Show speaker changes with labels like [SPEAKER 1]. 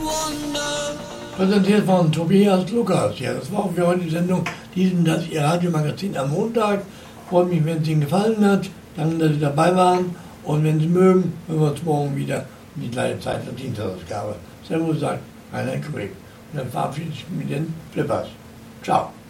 [SPEAKER 1] Präsentiert von Tobias Lukas. Ja, das war auch für heute die Sendung. Diesen das Ihr Radiomagazin am Montag. Freut mich, wenn es Ihnen gefallen hat. Danke, dass Sie dabei waren. Und wenn Sie mögen, hören wir uns morgen wieder um die gleiche Zeit der Dienstagsgabe. Servus, sagt Rainer Quick. Und dann verabschiede ich mich mit den Flippers. Ciao.